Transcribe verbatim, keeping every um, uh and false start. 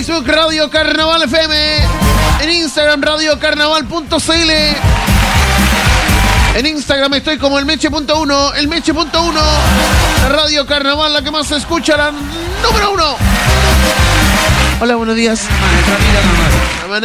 Facebook Radio Carnaval F M. En Instagram Radio Carnaval punto c l. En Instagram estoy como el Meche punto uno. El Meche punto uno. La Radio Carnaval, la que más se escucha, la número uno. Hola, buenos días.